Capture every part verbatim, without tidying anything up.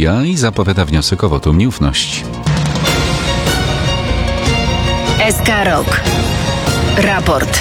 Ja i zapowiada wniosek o wotum nieufności. S K Rok. Raport.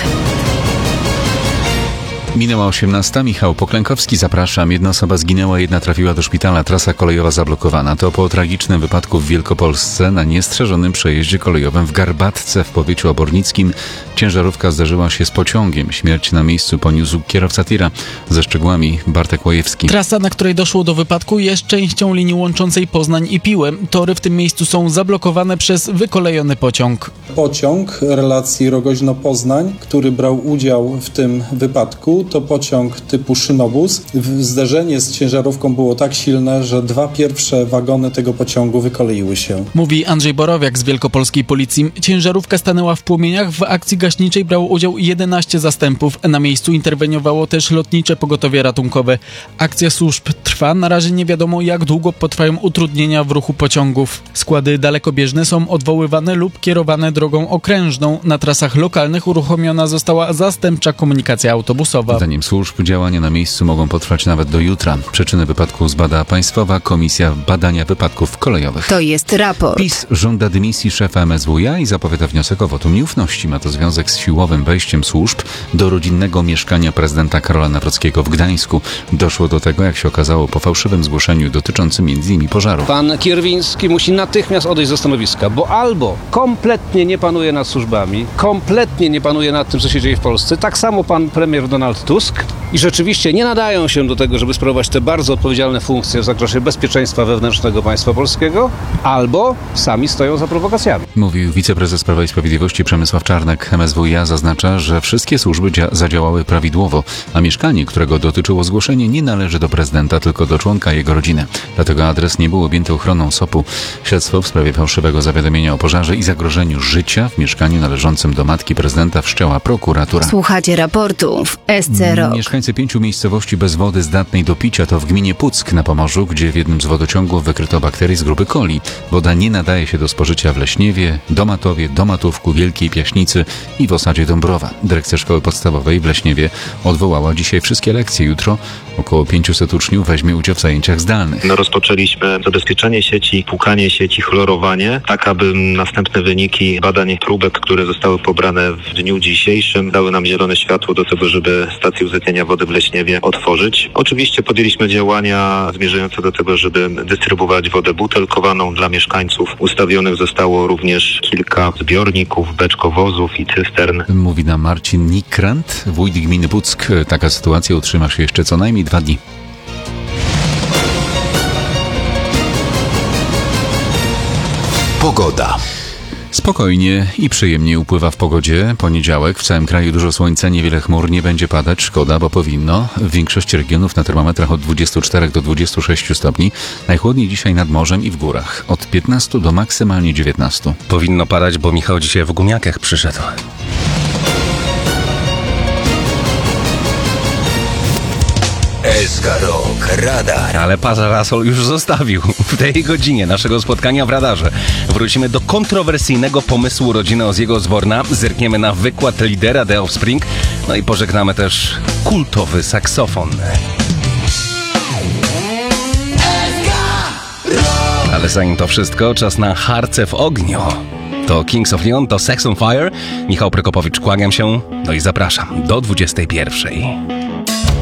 Minęła osiemnasta. Michał Poklękowski, zapraszam. Jedna osoba zginęła, jedna trafiła do szpitala. Trasa kolejowa zablokowana. To po tragicznym wypadku w Wielkopolsce na niestrzeżonym przejeździe kolejowym w Garbatce w powiecie obornickim. Ciężarówka zderzyła się z pociągiem. Śmierć na miejscu poniósł kierowca tira. Ze szczegółami Bartek Łajewski. Trasa, na której doszło do wypadku, jest częścią linii łączącej Poznań i Piłę. Tory w tym miejscu są zablokowane przez wykolejony pociąg. Pociąg relacji Rogoźno-Poznań, który brał udział w tym wypadku, to pociąg typu szynobus. Zderzenie z ciężarówką było tak silne, że dwa pierwsze wagony tego pociągu wykoleiły się. Mówi Andrzej Borowiak z wielkopolskiej policji. Ciężarówka stanęła w płomieniach. W akcji gaśniczej brało udział jedenaście zastępów. Na miejscu interweniowało też lotnicze pogotowie ratunkowe. Akcja służb trwa. Na razie nie wiadomo, jak długo potrwają utrudnienia w ruchu pociągów. Składy dalekobieżne są odwoływane lub kierowane drogą okrężną. Na trasach lokalnych uruchomiona została zastępcza komunikacja autobusowa. Zdaniem służb działania na miejscu mogą potrwać nawet do jutra. Przyczyny wypadku zbada Państwowa Komisja Badania Wypadków Kolejowych. To jest raport. PiS żąda dymisji szefa M S W iA i zapowiada wniosek o wotum nieufności. Ma to związek z siłowym wejściem służb do rodzinnego mieszkania prezydenta Karola Nawrockiego w Gdańsku. Doszło do tego, jak się okazało, po fałszywym zgłoszeniu dotyczącym między innymi pożaru. Pan Kierwiński musi natychmiast odejść ze stanowiska, bo albo kompletnie nie panuje nad służbami, kompletnie nie panuje nad tym, co się dzieje w Polsce. Tak samo pan premier Donald Tusk i rzeczywiście nie nadają się do tego, żeby sprawować te bardzo odpowiedzialne funkcje w zakresie bezpieczeństwa wewnętrznego państwa polskiego, albo sami stoją za prowokacjami. Mówił wiceprezes Prawa i Sprawiedliwości Przemysław Czarnek. M S W iA zaznacza, że wszystkie służby dzia- zadziałały prawidłowo, a mieszkanie, którego dotyczyło zgłoszenie, nie należy do prezydenta, tylko do członka jego rodziny. Dlatego adres nie był objęty ochroną S O P-u. Śledztwo w sprawie fałszywego zawiadomienia o pożarze i zagrożeniu życia w mieszkaniu należącym do matki prezydenta wszczęła prokuratura. Słuchacie raportu w S C Rok. Mieszkańcy pięciu miejscowości bez wody zdatnej do picia to w gminie Puck na Pomorzu, gdzie w jednym z wodociągów wykryto bakterie z grupy coli. Woda nie nadaje się do spożycia w Leśniewie, Domatowie, Domatówku, Wielkiej Piaśnicy i w osadzie Dąbrowa. Dyrekcja Szkoły Podstawowej w Leśniewie odwołała dzisiaj wszystkie lekcje. Jutro około pięciuset uczniów weźmie udział w zajęciach zdalnych. No, rozpoczęliśmy zabezpieczenie sieci, płukanie sieci, chlorowanie, tak aby następne wyniki badań próbek, które zostały pobrane w dniu dzisiejszym, dały nam zielone światło do tego, żeby stację uzdatniania wody w Leśniewie otworzyć. Oczywiście podjęliśmy działania zmierzające do tego, żeby dystrybuować wodę butelkowaną dla mieszkańców. Ustawionych zostało również kilka zbiorników, beczkowozów i cystern. Mówi nam Marcin Nikrant, wójt gminy Puck. Taka sytuacja utrzyma się jeszcze co najmniej dwa dni. Pogoda. Spokojnie i przyjemnie upływa w pogodzie. Poniedziałek, w całym kraju dużo słońca, niewiele chmur, nie będzie padać. Szkoda, bo powinno. W większości regionów na termometrach od dwudziestu czterech do dwudziestu sześciu stopni. Najchłodniej dzisiaj nad morzem i w górach. Od piętnastu do maksymalnie dziewiętnastu. Powinno padać, bo Michał dzisiaj w gumiakach przyszedł. S K Rok Radar. Ale parasol już zostawił w tej godzinie naszego spotkania w radarze. Wrócimy do kontrowersyjnego pomysłu rodziny Ozzy'ego Osbourna, zerkniemy na wykład lidera The Offspring, no i pożegnamy też kultowy saksofon. Ale zanim to wszystko, czas na harce w ogniu. To Kings of Leon, to Sex on Fire. Michał Prokopowicz, kłaniam się, no i zapraszam do dwudziestej pierwszej.